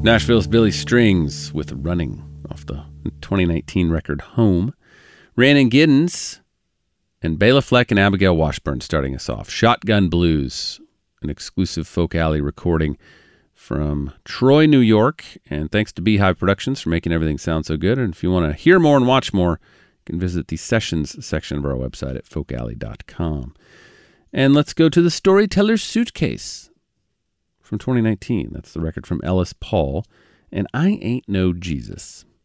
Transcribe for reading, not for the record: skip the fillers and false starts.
Nashville's Billy Strings with Running off the 2019 record Home. Rhiannon Giddens and Bela Fleck and Abigail Washburn starting us off. Shotgun Blues, an exclusive Folk Alley recording from Troy, New York. And thanks to Beehive Productions for making everything sound so good. And if you want to hear more and watch more, you can visit the Sessions section of our website at folkalley.com. And let's go to The Storyteller's Suitcase from 2019. That's the record from Ellis Paul and I Ain't No Jesus.